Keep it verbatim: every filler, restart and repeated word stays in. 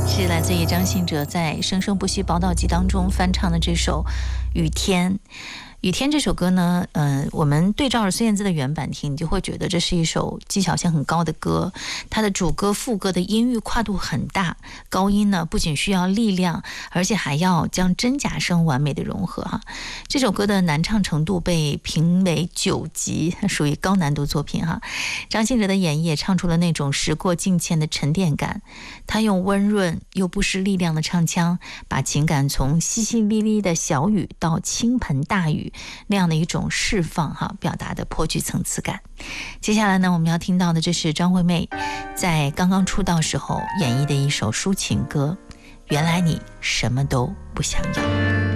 是来自于张信哲在《生生不息宝岛集》当中翻唱的这首《雨天》。雨天这首歌呢，呃，我们对照着孙燕姿的原版听，你就会觉得这是一首技巧性很高的歌。它的主歌、副歌的音域跨度很大，高音呢不仅需要力量，而且还要将真假声完美的融合哈。这首歌的难唱程度被评为九级，属于高难度作品哈。张信哲的演绎也唱出了那种时过境迁的沉淀感。他用温润又不失力量的唱腔，把情感从淅淅沥沥的小雨到倾盆大雨那样的一种释放哈，表达的颇具层次感。接下来呢，我们要听到的这是张惠妹在刚刚出道时候演绎的一首抒情歌《原来你什么都不想要》。